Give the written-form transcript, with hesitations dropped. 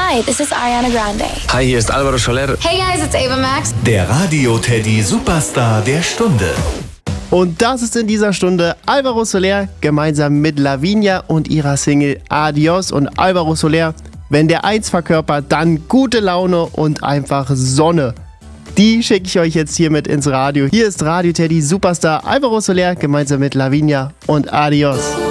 Hi, this is Ariana Grande. Hi, hier ist Alvaro Soler. Hey guys, it's Ava Max. Der Radio-Teddy Superstar der Stunde. Und das ist in dieser Stunde Alvaro Soler gemeinsam mit Lavinia und ihrer Single Adios. Und Alvaro Soler, wenn der eins verkörpert, dann gute Laune und einfach Sonne. Die schicke ich euch jetzt hiermit ins Radio. Hier ist Radio-Teddy Superstar Alvaro Soler gemeinsam mit Lavinia und Adios.